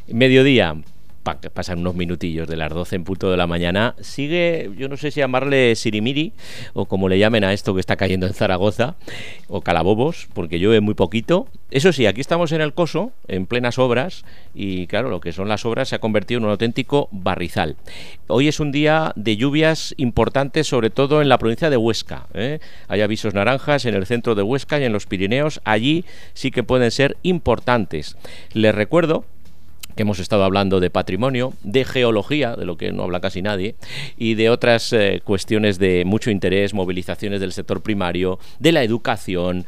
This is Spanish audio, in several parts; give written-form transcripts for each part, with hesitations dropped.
Mediodía, pasan unos minutillos de las 12 en punto de la mañana. Sigue, yo no sé si llamarle sirimiri o como le llamen a esto que está cayendo en Zaragoza, o calabobos, porque llueve muy poquito. Eso sí, aquí estamos en el Coso, en plenas obras, y claro, lo que son las obras se ha convertido en un auténtico barrizal. Hoy es un día de lluvias importantes, sobre todo en la provincia de Huesca, ¿eh? Hay avisos naranjas en el centro de Huesca y en los Pirineos. Allí sí que pueden ser importantes. Les recuerdo que hemos estado hablando de patrimonio, de geología, de lo que no habla casi nadie, y de otras cuestiones de mucho interés, movilizaciones del sector primario, de la educación,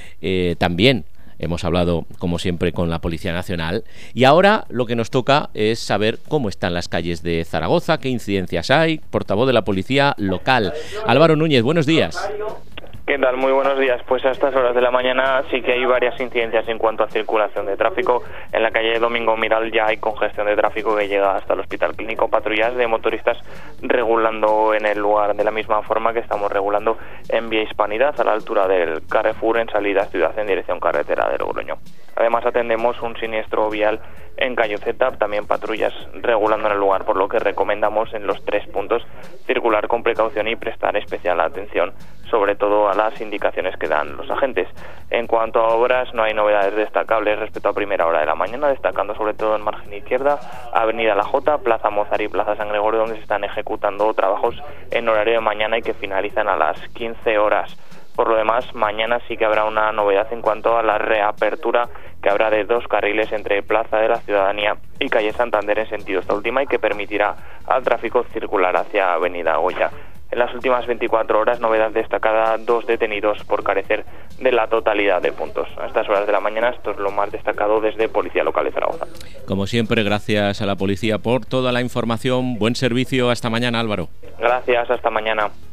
también hemos hablado, como siempre, con la Policía Nacional, y ahora lo que nos toca es saber cómo están las calles de Zaragoza, qué incidencias hay. Portavoz de la Policía Local, Álvaro Núñez, buenos días. ¿Qué tal? Muy buenos días. Pues a estas horas de la mañana sí que hay varias incidencias en cuanto a circulación de tráfico. En la calle Domingo Miral ya hay congestión de tráfico que llega hasta el Hospital Clínico. Patrullas de motoristas regulando en el lugar de la misma forma que estamos regulando en Vía Hispanidad, a la altura del Carrefour, en salida a Ciudad en dirección carretera de Logroño. Además atendemos un siniestro vial en Cayoceta, también patrullas regulando en el lugar, por lo que recomendamos en los 3 puntos circular con precaución y prestar especial atención, sobre todo a las indicaciones que dan los agentes. En cuanto a obras, no hay novedades destacables respecto a primera hora de la mañana, destacando sobre todo en margen izquierda, Avenida La Jota, Plaza Mozart y Plaza San Gregorio, donde se están ejecutando trabajos en horario de mañana y que finalizan a las 15 horas. Por lo demás, mañana sí que habrá una novedad en cuanto a la reapertura, que habrá de 2 carriles entre Plaza de la Ciudadanía y Calle Santander en sentido esta última, y que permitirá al tráfico circular hacia Avenida Goya. En las últimas 24 horas, novedad destacada, 2 detenidos por carecer de la totalidad de puntos. A estas horas de la mañana, esto es lo más destacado desde Policía Local de Zaragoza. Como siempre, gracias a la policía por toda la información. Buen servicio. Hasta mañana, Álvaro. Gracias, hasta mañana.